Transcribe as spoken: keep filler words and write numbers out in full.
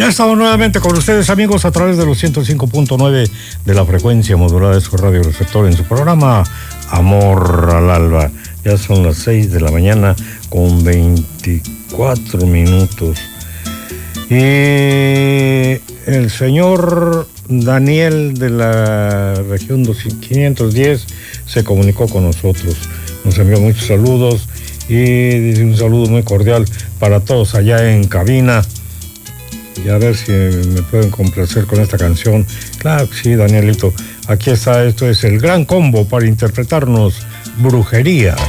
estamos nuevamente con ustedes, amigos, a través de los ciento cinco punto nueve de la frecuencia modulada de su radio receptor en su programa Amor al Alba. Ya son las seis de la mañana con veinticuatro minutos. Y el señor Daniel de la región quinientos diez se comunicó con nosotros. Nos envió muchos saludos y dice un saludo muy cordial para todos allá en cabina. Y a ver si me pueden complacer con esta canción. Claro que sí, Danielito. Aquí está, esto es el Gran Combo para interpretarnos Brujería.